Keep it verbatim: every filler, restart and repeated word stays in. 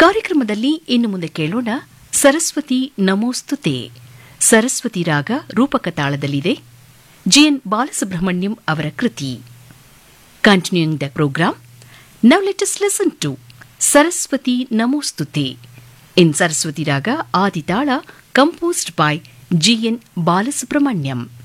ಕಾರ್ಯಕ್ರಮದಲ್ಲಿ ಇನ್ನು ಮುಂದೆ ಕೇಳೋಣ ಸರಸ್ವತಿ ನಮೋಸ್ತುತೆ. ಸರಸ್ವತಿ ರಾಗ ರೂಪಕ ತಾಳದಲ್ಲಿದೆ. ಜಿಎನ್ ಬಾಲಸುಬ್ರಹ್ಮಣ್ಯಂ ಅವರ ಕೃತಿ. Continuing the programme, now let us listen to Saraswati ನಮೋಸ್ತುತೆ ಇನ್ ಸರಸ್ವತಿ ರಾಗ ಆದಿತಾಳ, ಕಂಪೋಸ್ಡ್ ಬೈ ಜಿಎನ್ ಬಾಲಸುಬ್ರಹ್ಮಣ್ಯಂ.